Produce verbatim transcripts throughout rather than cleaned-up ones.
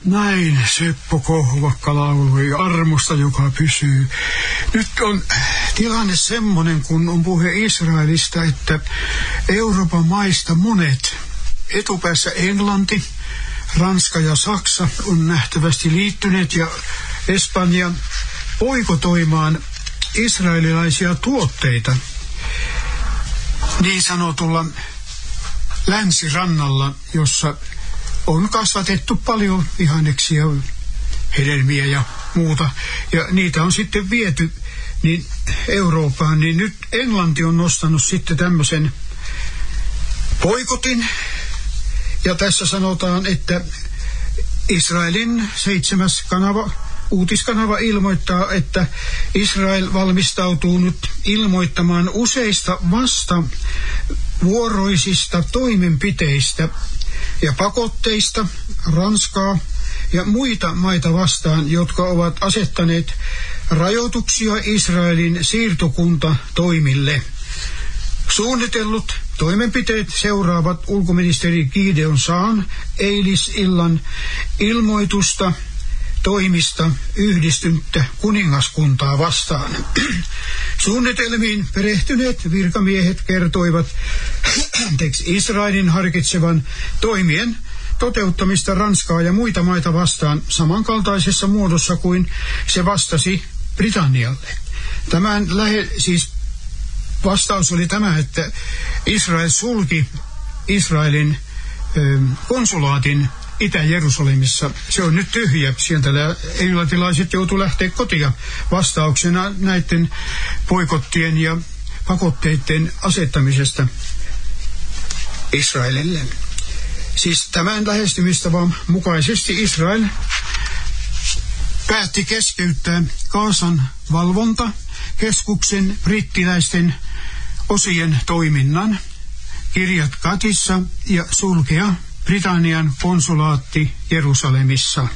Näin Seppo Kohvakka lauloi armosta, joka pysyy. Nyt on tilanne semmoinen, kun on puhe Israelista, että Euroopan maista monet, etupäässä Englanti, Ranska ja Saksa on nähtävästi liittyneet ja Espanja boikotoimaan israelilaisia tuotteita niin sanotulla länsirannalla, jossa on kasvatettu paljon vihanneksia, hedelmiä ja muuta, ja niitä on sitten viety niin Eurooppaan, niin nyt Englanti on nostanut sitten tämmöisen boikotin, ja tässä sanotaan, että Israelin seitsemäs kanava, uutiskanava ilmoittaa, että Israel valmistautuu nyt ilmoittamaan useista vastavuoroisista toimenpiteistä ja pakotteista Ranskaa ja muita maita vastaan, jotka ovat asettaneet rajoituksia Israelin siirtokuntatoimille. Suunnitellut toimenpiteet seuraavat ulkoministeri Gideon Saan eilisillan ilmoitusta toimista yhdistynyttä kuningaskuntaa vastaan. Suunnitelmiin perehtyneet virkamiehet kertoivat Israelin harkitsevan toimien toteuttamista Ranskaa ja muita maita vastaan samankaltaisessa muodossa kuin se vastasi Britannialle. Tämän lähe, siis vastaus oli tämä, että Israel sulki Israelin ö, konsulaatin Itä-Jerusalemissa. Se on nyt tyhjä. Sieltä englantilaiset joutuu lähteä kotia vastauksena näiden boikottien ja pakotteiden asettamisesta Israelille. Siis tämän lähestymistavan mukaisesti Israel päätti keskeyttää Gazan valvontakeskuksen brittiläisten osien toiminnan Kiryat Gatissa ja sulkea Britannian konsulaatti Jerusalemissa.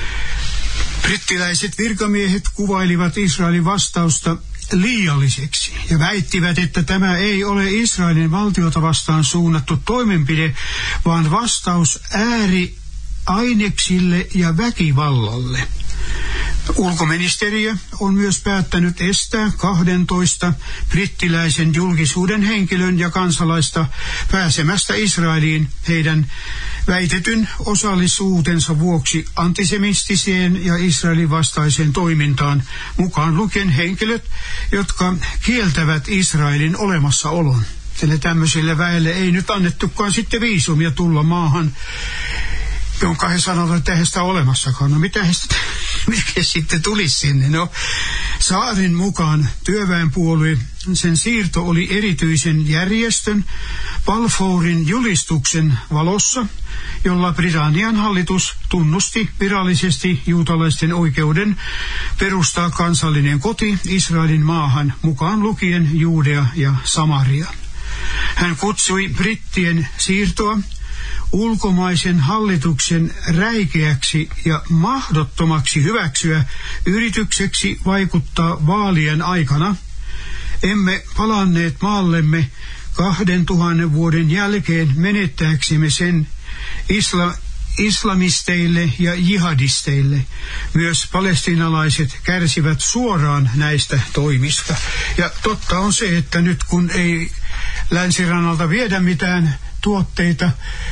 Brittiläiset virkamiehet kuvailivat Israelin vastausta liialliseksi ja väittivät, että tämä ei ole Israelin valtiota vastaan suunnattu toimenpide, vaan vastaus ääriaineksille ja väkivallalle. Ulkoministeriö on myös päättänyt estää kahdentoista brittiläisen julkisuuden henkilön ja kansalaista pääsemästä Israeliin heidän väitetyn osallisuutensa vuoksi antisemistiseen ja Israelin vastaiseen toimintaan, mukaan lukien henkilöt, jotka kieltävät Israelin olemassaolon. Sille tämmöisille väelle ei nyt annettukaan sitten viisumia tulla maahan, jonka he sanovat, että eihän sitä olemassakaan. No mitä he sitten, mikä sitten tulisi sinne? No, Saaren mukaan työväenpuolue, sen siirto oli erityisen järjestön Balfourin julistuksen valossa, jolla Britannian hallitus tunnusti virallisesti juutalaisten oikeuden perustaa kansallinen koti Israelin maahan, mukaan lukien Judea ja Samaria. Hän kutsui brittien siirtoa ulkomaisen hallituksen räikeäksi ja mahdottomaksi hyväksyä yritykseksi vaikuttaa vaalien aikana. Emme palanneet maallemme kahden tuhannen vuoden jälkeen menettääksemme sen isla, islamisteille ja jihadisteille. Myös palestiinalaiset kärsivät suoraan näistä toimista. Ja totta on se, että nyt kun ei länsirannalta viedä mitään tuotteita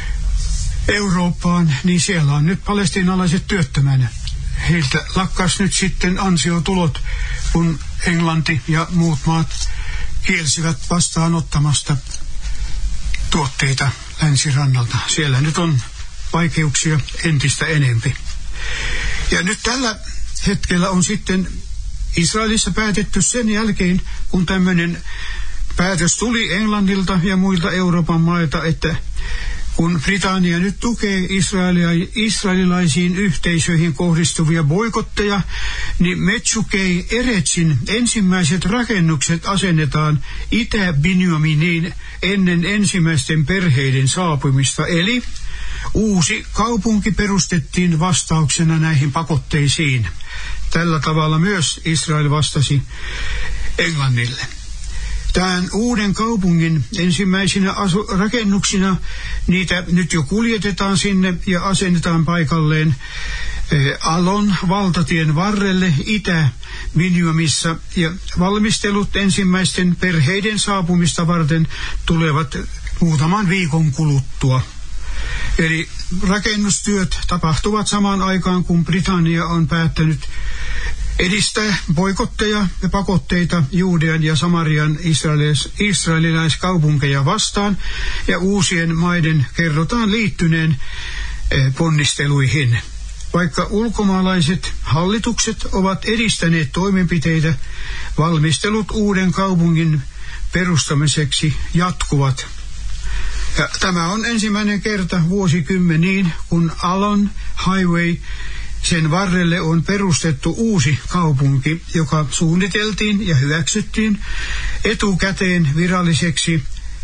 Eurooppaan, niin siellä on nyt palestiinalaiset työttömänä. Heiltä lakkas nyt sitten ansiotulot, kun Englanti ja muut maat kielsivät vastaanottamasta tuotteita länsirannalta. Siellä nyt on vaikeuksia entistä enempi. Ja nyt tällä hetkellä on sitten Israelissa päätetty sen jälkeen, kun tämmöinen päätös tuli Englannilta ja muilta Euroopan mailta, että kun Britannia nyt tukee Israelia, israelilaisiin yhteisöihin kohdistuvia boikotteja, niin Metsukei Eretsin ensimmäiset rakennukset asennetaan Itä-Binjaminiin ennen ensimmäisten perheiden saapumista. Eli uusi kaupunki perustettiin vastauksena näihin pakotteisiin. Tällä tavalla myös Israel vastasi Englannille. Tämän uuden kaupungin ensimmäisinä asu- rakennuksina niitä nyt jo kuljetetaan sinne ja asennetaan paikalleen Alon valtatien varrelle Itä-Binjamissa, ja valmistelut ensimmäisten perheiden saapumista varten tulevat muutaman viikon kuluttua. Eli rakennustyöt tapahtuvat samaan aikaan, kun Britannia on päättänyt edistää boikotteja ja pakotteita Juudean ja Samarian israelis- israelilaiskaupunkeja vastaan, ja uusien maiden kerrotaan liittyneen ponnisteluihin. Vaikka ulkomaalaiset hallitukset ovat edistäneet toimenpiteitä, valmistelut uuden kaupungin perustamiseksi jatkuvat. Ja tämä on ensimmäinen kerta vuosikymmeniin, kun Alon Highway, sen varrelle on perustettu uusi kaupunki, joka suunniteltiin ja hyväksyttiin etukäteen viralliseksi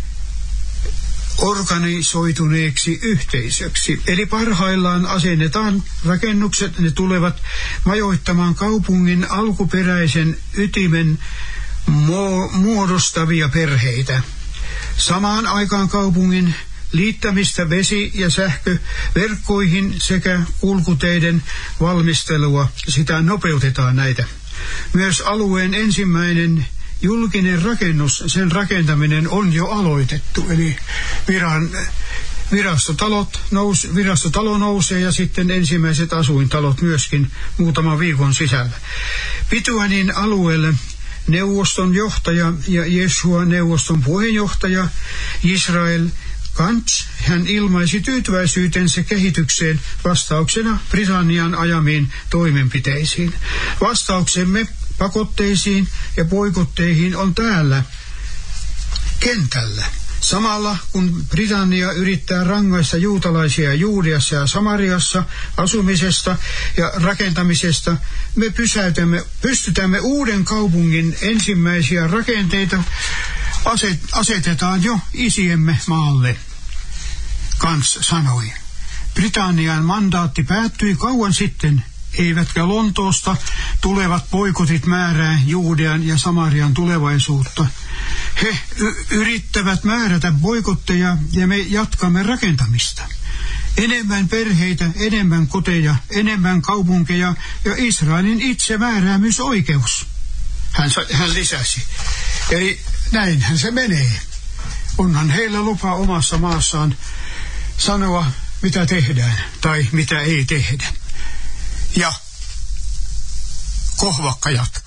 organisoituneeksi yhteisöksi. Eli parhaillaan asennetaan rakennukset, ne tulevat majoittamaan kaupungin alkuperäisen ytimen muodostavia perheitä. Samaan aikaan kaupungin liittämistä vesi- ja sähköverkkoihin sekä kulkuteiden valmistelua, sitä nopeutetaan näitä. Myös alueen ensimmäinen julkinen rakennus, sen rakentaminen on jo aloitettu, eli viran, virastotalot nous, virastotalo nousee ja sitten ensimmäiset asuintalot myöskin muutaman viikon sisällä. Pituanin alueelle neuvoston johtaja ja Jeshua-neuvoston puheenjohtaja Israel Kantz, hän ilmaisi tyytyväisyytensä kehitykseen vastauksena Britannian ajamiin toimenpiteisiin. Vastauksemme pakotteisiin ja boikotteihin on täällä kentällä. Samalla kun Britannia yrittää rangaista juutalaisia Juudeassa ja Samariassa asumisesta ja rakentamisesta, me pysäytämme, pystytämme uuden kaupungin ensimmäisiä rakenteita aset, asetetaan jo isiemme maalle, Kans sanoi. Britannian mandaatti päättyi kauan sitten, eivätkä Lontoosta tulevat boikotit määrää Juudean ja Samarian tulevaisuutta. He y- yrittävät määrätä boikotteja ja me jatkamme rakentamista. Enemmän perheitä, enemmän koteja, enemmän kaupunkeja ja Israelin itsemääräämisoikeus. Hän, hän lisäsi. Eli näinhän se menee. Onhan heillä lupa omassa maassaan sanoa, mitä tehdään tai mitä ei tehdä. Ja Kohvakka jatkaa.